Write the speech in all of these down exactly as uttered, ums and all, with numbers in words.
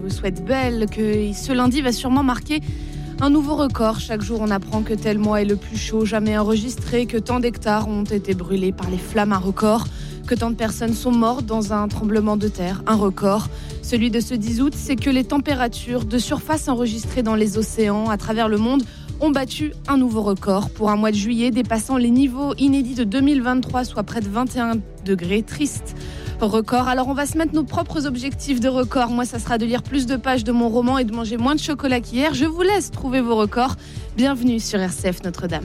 Je vous souhaite belle, que ce lundi va sûrement marquer un nouveau record. Chaque jour, on apprend que tel mois est le plus chaud jamais enregistré, que tant d'hectares ont été brûlés par les flammes, un record, que tant de personnes sont mortes dans un tremblement de terre, un record. Celui de ce dix août, c'est que les températures de surface enregistrées dans les océans à travers le monde ont battu un nouveau record pour un mois de juillet, dépassant les niveaux inédits de deux mille vingt-trois, soit près de vingt et un degrés. Triste record. Alors on va se mettre nos propres objectifs de record. Moi, ça sera de lire plus de pages de mon roman et de manger moins de chocolat qu'hier. Je vous laisse trouver vos records. Bienvenue sur R C F Notre-Dame.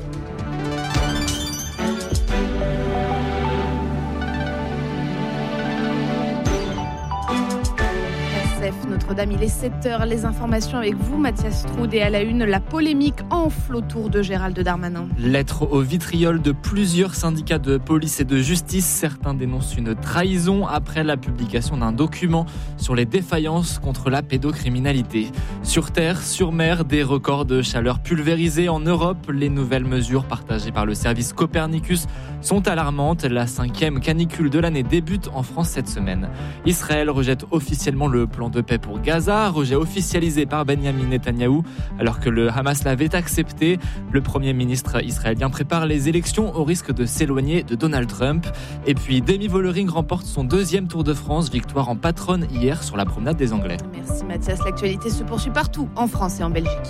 Notre-Dame, il est sept heures. Les informations avec vous, Mathias Strud, et à la une, la polémique enfle autour de Gérald Darmanin. Lettre au vitriol de plusieurs syndicats de police et de justice. Certains dénoncent une trahison après la publication d'un document sur les défaillances contre la pédocriminalité. Sur terre, sur mer, des records de chaleur pulvérisés en Europe. Les nouvelles mesures partagées par le service Copernicus sont alarmantes. La cinquième canicule de l'année débute en France cette semaine. Israël rejette officiellement le plan de paix pour Gaza, rejet officialisé par Benjamin Netanyahou, alors que le Hamas l'avait accepté. Le Premier ministre israélien prépare les élections au risque de s'éloigner de Donald Trump. Et puis Demi Vollering remporte son deuxième Tour de France, victoire en patronne hier sur la promenade des Anglais. Merci Mathias, l'actualité se poursuit partout en France et en Belgique.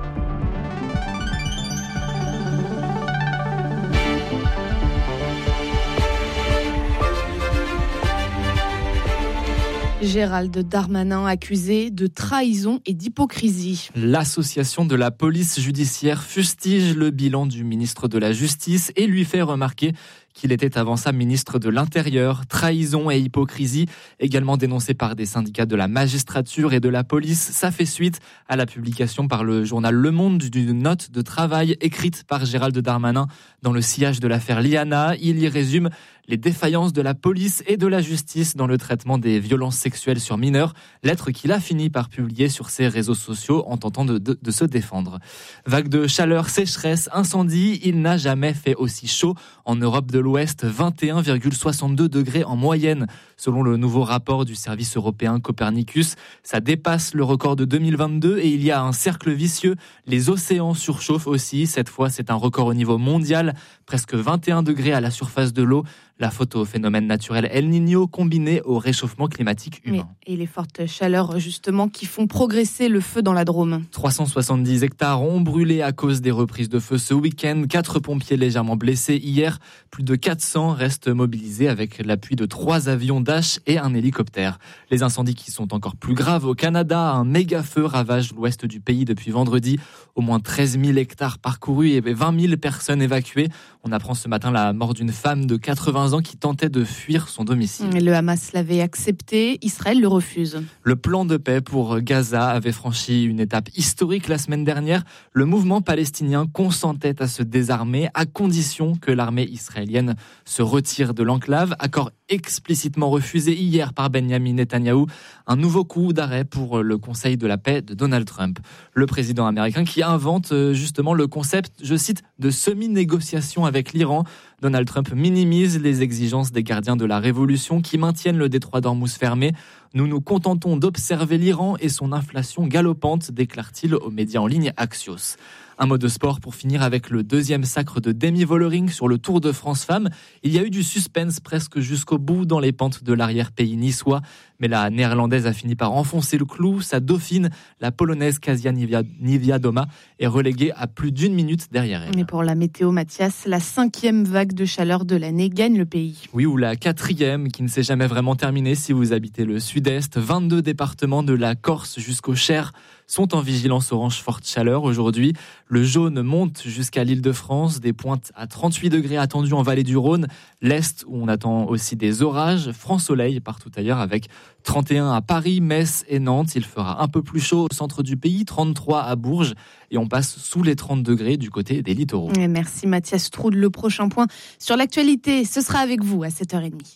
Gérald Darmanin accusé de trahison et d'hypocrisie. L'association de la police judiciaire fustige le bilan du ministre de la Justice et lui fait remarquer qu'il était avant ça ministre de l'Intérieur. Trahison et hypocrisie, également dénoncés par des syndicats de la magistrature et de la police. Ça fait suite à la publication par le journal Le Monde d'une note de travail écrite par Gérald Darmanin dans le sillage de l'affaire Liana. Il y résume les défaillances de la police et de la justice dans le traitement des violences sexuelles sur mineurs, lettre qu'il a fini par publier sur ses réseaux sociaux en tentant de, de, de se défendre. Vague de chaleur, sécheresse, incendie, il n'a jamais fait aussi chaud en Europe de l'Ouest, vingt et un virgule soixante-deux degrés en moyenne, selon le nouveau rapport du service européen Copernicus. Ça dépasse le record de deux mille vingt-deux et il y a un cercle vicieux. Les océans surchauffent aussi. Cette fois, c'est un record au niveau mondial, presque vingt et un degrés à la surface de l'eau. La faute au phénomène naturel El Niño combiné au réchauffement climatique humain. Et les fortes chaleurs, justement, qui font progresser le feu dans la Drôme. trois cent soixante-dix hectares ont brûlé à cause des reprises de feu ce week-end. Quatre pompiers légèrement blessés hier. Plus de quatre cents restent mobilisés avec l'appui de trois avions Dash et un hélicoptère. Les incendies qui sont encore plus graves au Canada. Un méga feu ravage l'ouest du pays depuis vendredi. Au moins treize mille hectares parcourus et vingt mille personnes évacuées. On apprend ce matin la mort d'une femme de quatre-vingts ans qui tentait de fuir son domicile. Le Hamas l'avait accepté, Israël le refuse. Le plan de paix pour Gaza avait franchi une étape historique la semaine dernière. Le mouvement palestinien consentait à se désarmer à condition que l'armée israélienne se retire de l'enclave. Accord explicitement refusé hier par Benjamin Netanyahou. Un nouveau coup d'arrêt pour le Conseil de la paix de Donald Trump. Le président américain qui invente justement le concept, je cite, de semi-négociation avec l'Iran. Donald Trump minimise les exigences des gardiens de la révolution qui maintiennent le détroit d'Ormuz fermé. Nous nous contentons d'observer l'Iran et son inflation galopante, déclare-t-il aux médias en ligne Axios. Un mot de sport pour finir avec le deuxième sacre de Demi Vollering sur le Tour de France Femmes. Il y a eu du suspense presque jusqu'au bout dans les pentes de l'arrière-pays niçois. Mais la néerlandaise a fini par enfoncer le clou. Sa dauphine, la polonaise Kasia Niewiadoma, est reléguée à plus d'une minute derrière elle. Mais pour la météo, Mathias, la cinquième vague de chaleur de l'année gagne le pays. Oui, ou la quatrième qui ne s'est jamais vraiment terminée si vous habitez le sud-est. vingt-deux départements de la Corse jusqu'au Cher sont en vigilance orange forte chaleur aujourd'hui. Le jaune monte jusqu'à l'Île-de-France, des pointes à trente-huit degrés attendues en vallée du Rhône. L'Est, où on attend aussi des orages, franc soleil partout ailleurs avec trente et un à Paris, Metz et Nantes. Il fera un peu plus chaud au centre du pays, trente-trois à Bourges. Et on passe sous les trente degrés du côté des littoraux. Et merci Mathias Strud. Le prochain point sur l'actualité, ce sera avec vous à sept heures trente.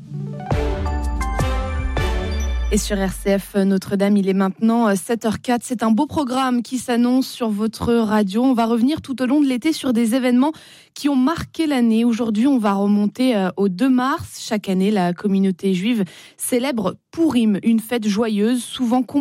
Et sur R C F Notre-Dame, il est maintenant sept heures zéro quatre. C'est un beau programme qui s'annonce sur votre radio. On va revenir tout au long de l'été sur des événements qui ont marqué l'année. Aujourd'hui, on va remonter au deux mars. Chaque année, la communauté juive célèbre Pourim, une fête joyeuse, souvent